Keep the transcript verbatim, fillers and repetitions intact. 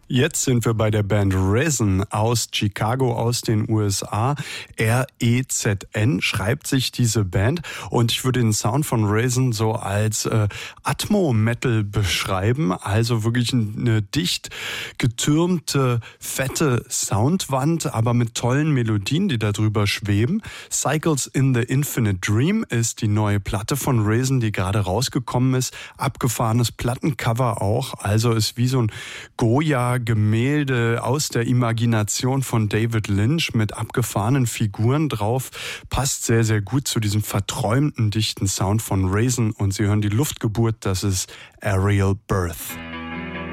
Jetzt sind wir bei der Band Resin aus Chicago, aus den U S A. R E Z N schreibt sich diese Band und ich würde den Sound von Resin so als äh, Atmo-Metal beschreiben. Also wirklich eine dicht getürmte, fette Soundwand, aber mit tollen Melodien, die da drüber schweben. Cycles in the Infinite Dream ist die neue Platte von Resin, die gerade rausgekommen ist. Abgefahrenes Plattencover auch, also ist wie so ein Goya Gemälde aus der Imagination von David Lynch mit abgefahrenen Figuren drauf. Passt sehr, sehr gut zu diesem verträumten, dichten Sound von Resin und Sie hören die Luftgeburt, das ist Aerial Birth.